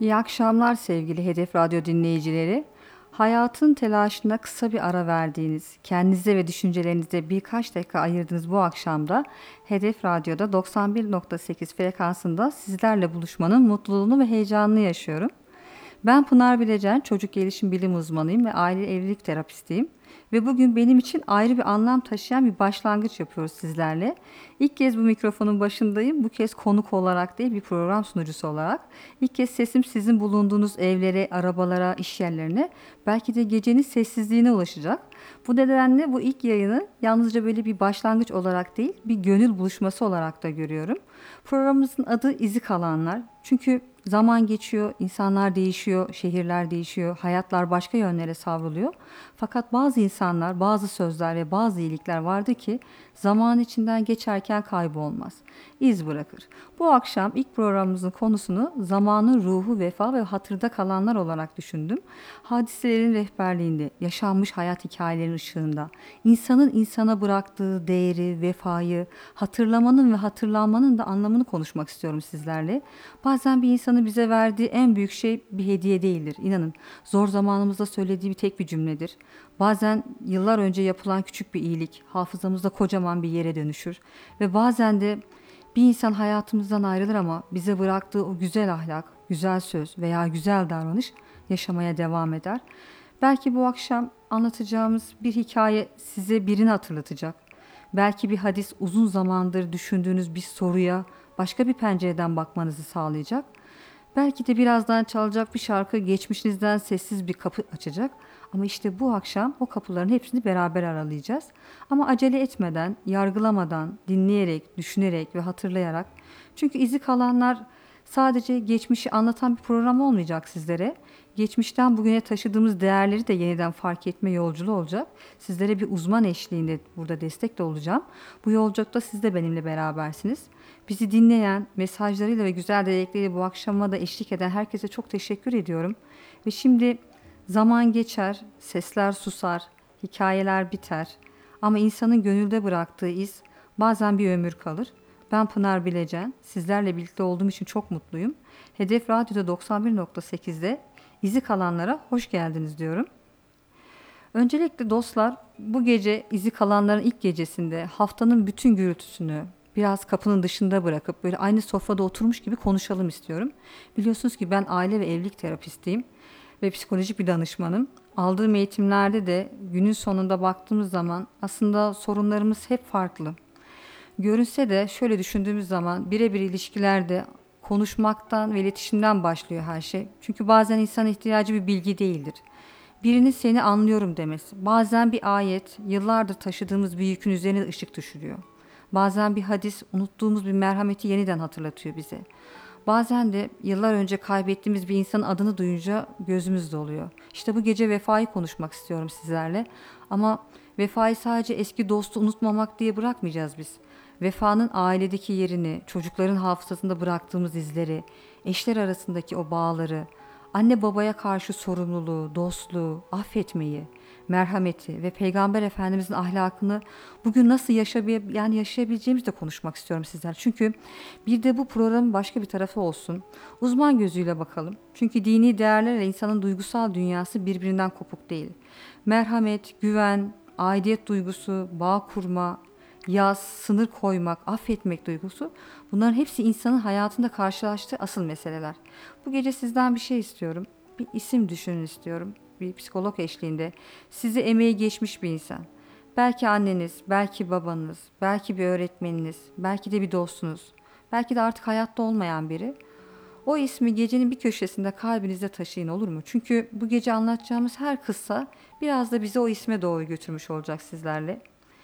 İyi akşamlar sevgili Hedef Radyo dinleyicileri. Hayatın telaşına kısa bir ara verdiğiniz, kendinize ve düşüncelerinize birkaç dakika ayırdığınız bu akşamda Hedef Radyo'da 91.8 frekansında sizlerle buluşmanın mutluluğunu ve heyecanını yaşıyorum. Ben Pınar Bilecen, çocuk gelişim bilim uzmanıyım ve aile evlilik terapistiyim. Ve bugün benim için ayrı bir anlam taşıyan bir başlangıç yapıyoruz sizlerle. İlk kez bu mikrofonun başındayım. Bu kez konuk olarak değil, bir program sunucusu olarak. İlk kez sesim sizin bulunduğunuz evlere, arabalara, iş yerlerine, belki de gecenin sessizliğine ulaşacak. Bu nedenle bu ilk yayını yalnızca böyle bir başlangıç olarak değil, bir gönül buluşması olarak da görüyorum. Programımızın adı İzi Kalanlar. Çünkü zaman geçiyor, insanlar değişiyor, şehirler değişiyor, hayatlar başka yönlere savruluyor. Fakat bazı insanlar, bazı sözler ve bazı iyilikler vardı ki zaman içinden geçerken kaybolmaz, iz bırakır. Bu akşam ilk programımızın konusunu zamanın ruhu, vefa ve hatırda kalanlar olarak düşündüm. Hadiselerin rehberliğinde, yaşanmış hayat hikayelerinin ışığında, insanın insana bıraktığı değeri, vefayı, hatırlamanın ve hatırlanmanın da anlamını konuşmak istiyorum sizlerle. Bazen bir insanın bize verdiği en büyük şey bir hediye değildir. İnanın, zor zamanımızda söylediği bir cümledir. Bazen yıllar önce yapılan küçük bir iyilik hafızamızda kocaman bir yere dönüşür. Ve bazen de bir insan hayatımızdan ayrılır ama bize bıraktığı o güzel ahlak, güzel söz veya güzel davranış yaşamaya devam eder. Belki bu akşam anlatacağımız bir hikaye size birini hatırlatacak. Belki bir hadis uzun zamandır düşündüğünüz bir soruya başka bir pencereden bakmanızı sağlayacak. Belki de birazdan çalacak bir şarkı geçmişinizden sessiz bir kapı açacak. Ama işte bu akşam o kapıların hepsini beraber aralayacağız. Ama acele etmeden, yargılamadan, dinleyerek, düşünerek ve hatırlayarak. Çünkü izi kalanlar sadece geçmişi anlatan bir program olmayacak sizlere. Geçmişten bugüne taşıdığımız değerleri de yeniden fark etme yolculuğu olacak. Sizlere bir uzman eşliğinde burada destek de olacağım. Bu yolculukta siz de benimle berabersiniz. Bizi dinleyen, mesajlarıyla ve güzel dilekleriyle bu akşama da eşlik eden herkese çok teşekkür ediyorum. Ve şimdi zaman geçer, sesler susar, hikayeler biter. Ama insanın gönülde bıraktığı iz bazen bir ömür kalır. Ben Pınar Bilecen, sizlerle birlikte olduğum için çok mutluyum. Hedef Radyo'da 91.8'de izi kalanlara hoş geldiniz diyorum. Öncelikle dostlar, bu gece izi kalanların ilk gecesinde haftanın bütün gürültüsünü biraz kapının dışında bırakıp böyle aynı sofrada oturmuş gibi konuşalım istiyorum. Biliyorsunuz ki ben aile ve evlilik terapistiyim ve psikolojik bir danışmanım. Aldığım eğitimlerde de günün sonunda baktığımız zaman aslında sorunlarımız hep farklı. Görünse de şöyle düşündüğümüz zaman birebir ilişkilerde konuşmaktan ve iletişimden başlıyor her şey. Çünkü bazen insan ihtiyacı bir bilgi değildir. Birinin seni anlıyorum demesi. Bazen bir ayet yıllardır taşıdığımız bir yükün üzerine ışık düşürüyor. Bazen bir hadis unuttuğumuz bir merhameti yeniden hatırlatıyor bize. Bazen de yıllar önce kaybettiğimiz bir insanın adını duyunca gözümüz doluyor. İşte bu gece vefayı konuşmak istiyorum sizlerle. Ama vefayı sadece eski dostu unutmamak diye bırakmayacağız biz. Vefanın ailedeki yerini, çocukların hafızasında bıraktığımız izleri, eşler arasındaki o bağları, anne babaya karşı sorumluluğu, dostluğu, affetmeyi, merhameti ve Peygamber Efendimizin ahlakını bugün nasıl yaşayabileceğimizi de konuşmak istiyorum sizler. Çünkü bir de bu programın başka bir tarafı olsun. Uzman gözüyle bakalım. Çünkü dini değerlerle insanın duygusal dünyası birbirinden kopuk değil. Merhamet, güven, aidiyet duygusu, bağ kurma, yas, sınır koymak, affetmek duygusu, bunların hepsi insanın hayatında karşılaştığı asıl meseleler. Bu gece sizden bir şey istiyorum. Bir isim düşünün istiyorum. Bir psikolog eşliğinde. Sizi emeği geçmiş bir insan. Belki anneniz, belki babanız, belki bir öğretmeniniz, belki de bir dostunuz. Belki de artık hayatta olmayan biri. O ismi gecenin bir köşesinde kalbinizde taşıyın, olur mu? Çünkü bu gece anlatacağımız her kıssa biraz da bizi o isme doğru götürmüş olacak sizlerle.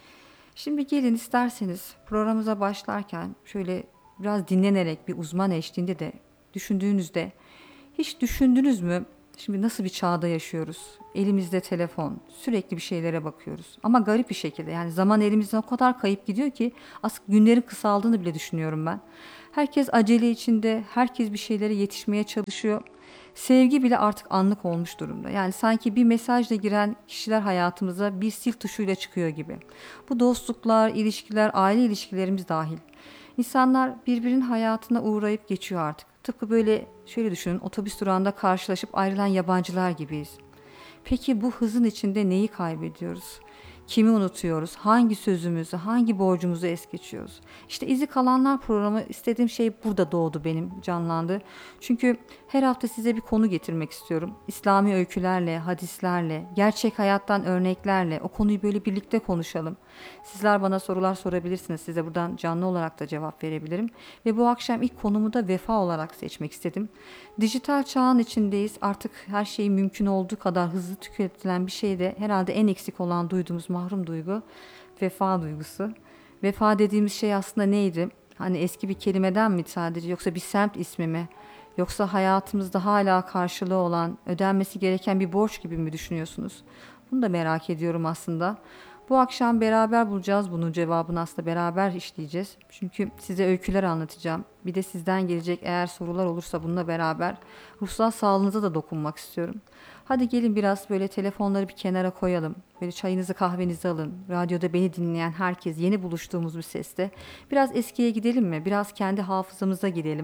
Şimdi gelin isterseniz programımıza başlarken şöyle biraz dinlenerek bir uzman eşliğinde de düşündüğünüzde hiç düşündünüz mü? Şimdi nasıl bir çağda yaşıyoruz? Elimizde telefon, sürekli bir şeylere bakıyoruz. Ama garip bir şekilde, yani zaman elimizden o kadar kayıp gidiyor ki aslında günlerin kısaldığını bile düşünüyorum ben. Herkes acele içinde, herkes bir şeylere yetişmeye çalışıyor. Sevgi bile artık anlık olmuş durumda. Yani sanki bir mesajla giren kişiler hayatımıza bir sil tuşuyla çıkıyor gibi. Bu dostluklar, ilişkiler, aile ilişkilerimiz dahil. İnsanlar birbirinin hayatına uğrayıp geçiyor artık. Tıpkı böyle şöyle düşünün, otobüs durağında karşılaşıp ayrılan yabancılar gibiyiz. Peki bu hızın içinde neyi kaybediyoruz? Kimi unutuyoruz? Hangi sözümüzü, hangi borcumuzu es geçiyoruz? İşte İzi Kalanlar programı, istediğim şey burada doğdu, benim canlandı. Çünkü her hafta size bir konu getirmek istiyorum. İslami öykülerle, hadislerle, gerçek hayattan örneklerle o konuyu böyle birlikte konuşalım. Sizler bana sorular sorabilirsiniz. Size buradan canlı olarak da cevap verebilirim. Ve bu akşam ilk konumu da vefa olarak seçmek istedim. Dijital çağın içindeyiz. Artık her şey mümkün olduğu kadar hızlı tüketilen bir şeyde herhalde en eksik olan duyduğumuz mahrum duygu vefa duygusu. Vefa dediğimiz şey aslında neydi? Hani eski bir kelimeden mi sadece, yoksa bir semt ismi mi? Yoksa hayatımızda hala karşılığı olan, ödenmesi gereken bir borç gibi mi düşünüyorsunuz? Bunu da merak ediyorum aslında. Bu akşam beraber bulacağız bunun cevabını, aslında beraber işleyeceğiz. Çünkü size öyküler anlatacağım. Bir de sizden gelecek eğer sorular olursa bununla beraber ruhsal sağlığınıza da dokunmak istiyorum. Hadi gelin biraz böyle telefonları bir kenara koyalım. Böyle çayınızı kahvenizi alın. Radyoda beni dinleyen herkes, yeni buluştuğumuz bir seste. Biraz eskiye gidelim mi? Biraz kendi hafızamıza gidelim.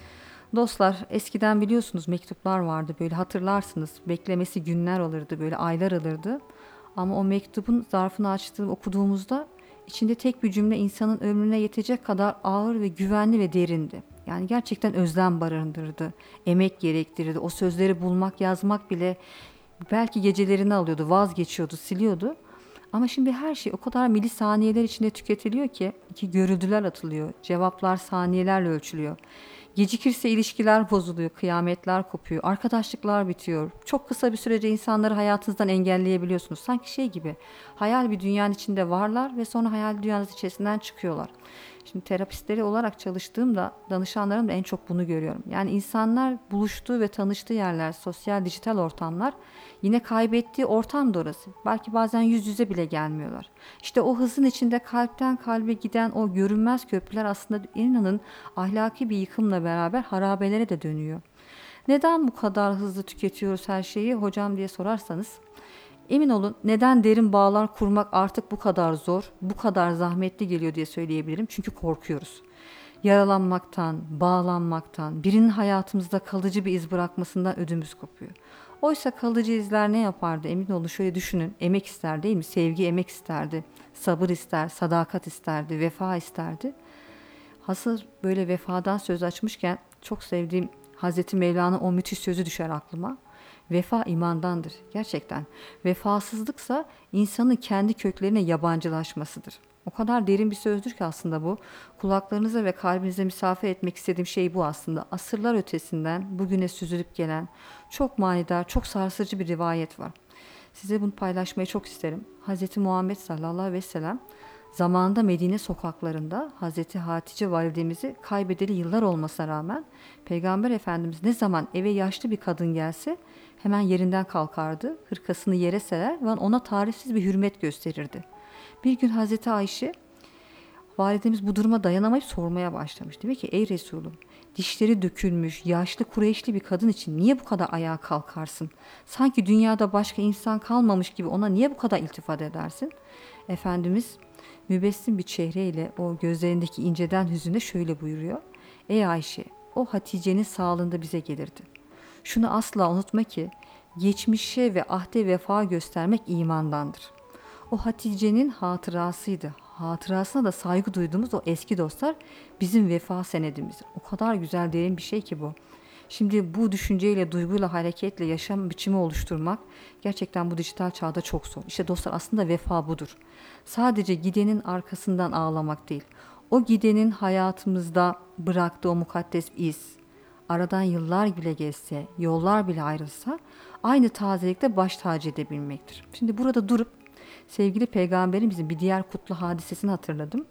Dostlar, eskiden biliyorsunuz mektuplar vardı, böyle hatırlarsınız. Beklemesi günler alırdı, böyle aylar alırdı. Ama o mektubun zarfını okuduğumuzda içinde tek bir cümle insanın ömrüne yetecek kadar ağır ve güvenli ve derindi. Yani gerçekten özlem barındırdı, emek gerektirirdi. O sözleri bulmak, yazmak bile belki gecelerini alıyordu, vazgeçiyordu, siliyordu. Ama şimdi her şey o kadar milisaniyeler içinde tüketiliyor ki görüldüler atılıyor, cevaplar saniyelerle ölçülüyor. Gecikirse ilişkiler bozuluyor, kıyametler kopuyor, arkadaşlıklar bitiyor. Çok kısa bir sürece insanları hayatınızdan engelleyebiliyorsunuz. Sanki şey gibi, hayal bir dünyanın içinde varlar ve sonra hayal dünyanız içerisinden çıkıyorlar. Şimdi terapistleri olarak çalıştığımda danışanlarım da en çok bunu görüyorum. Yani insanlar buluştuğu ve tanıştığı yerler, sosyal dijital ortamlar, yine kaybettiği ortam da orası. Belki bazen yüz yüze bile gelmiyorlar. İşte o hızın içinde kalpten kalbe giden o görünmez köprüler aslında inanın ahlaki bir yıkımla beraber harabelere de dönüyor. Neden bu kadar hızlı tüketiyoruz her şeyi hocam diye sorarsanız, emin olun neden derin bağlar kurmak artık bu kadar zor, bu kadar zahmetli geliyor diye söyleyebilirim. Çünkü korkuyoruz. Yaralanmaktan, bağlanmaktan, birinin hayatımızda kalıcı bir iz bırakmasından ödümüz kopuyor. Oysa kalıcı izler ne yapardı? Emin olun şöyle düşünün. Emek ister değil mi? Sevgi emek isterdi. Sabır ister, sadakat isterdi, vefa isterdi. Hasıl böyle vefadan söz açmışken çok sevdiğim Hazreti Mevlana o müthiş sözü düşer aklıma. Vefa imandandır. Gerçekten. Vefasızlıksa insanın kendi köklerine yabancılaşmasıdır. O kadar derin bir sözdür ki aslında bu. Kulaklarınıza ve kalbinize misafir etmek istediğim şey bu aslında. Asırlar ötesinden bugüne süzülüp gelen çok manidar, çok sarsıcı bir rivayet var. Size bunu paylaşmayı çok isterim. Hz. Muhammed sallallahu aleyhi ve sellem zamanında Medine sokaklarında Hz. Hatice validemizi kaybedeli yıllar olmasına rağmen Peygamber Efendimiz ne zaman eve yaşlı bir kadın gelse hemen yerinden kalkardı, hırkasını yere serer ve ona tarifsiz bir hürmet gösterirdi. Bir gün Hazreti Ayşe, validemiz bu duruma dayanamayıp sormaya başlamış. Demek ki ey Resulüm, dişleri dökülmüş, yaşlı Kureyşli bir kadın için niye bu kadar ayağa kalkarsın? Sanki dünyada başka insan kalmamış gibi ona niye bu kadar iltifat edersin? Efendimiz mübessim bir çehreyle o gözlerindeki inceden hüzünle şöyle buyuruyor. Ey Ayşe, o Hatice'nin sağlığında bize gelirdi. Şunu asla unutma ki geçmişe ve ahde vefa göstermek imandandır. O Hatice'nin hatırasıydı. Hatırasına da saygı duyduğumuz o eski dostlar bizim vefa senedimizdir. O kadar güzel, derin bir şey ki bu. Şimdi bu düşünceyle, duyguyla, hareketle yaşam biçimi oluşturmak gerçekten bu dijital çağda çok zor. İşte dostlar, aslında vefa budur. Sadece gidenin arkasından ağlamak değil. O gidenin hayatımızda bıraktığı o mukaddes iz, aradan yıllar bile geçse, yollar bile ayrılsa aynı tazelikte baş tacı edebilmektir. Şimdi burada durup sevgili peygamberimizin bir diğer kutlu hadisesini hatırladım.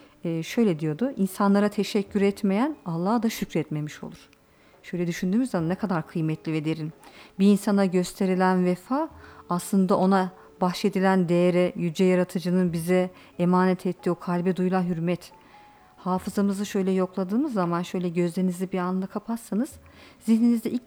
Şöyle diyordu, insanlara teşekkür etmeyen Allah'a da şükretmemiş olur. Şöyle düşündüğümüz zaman ne kadar kıymetli ve derin. Bir insana gösterilen vefa aslında ona bahşedilen değere, yüce yaratıcının bize emanet ettiği o kalbe duyulan hürmet. Hafızamızı şöyle yokladığımız zaman, şöyle gözlerinizi bir anda kapatsanız, zihninizde ilk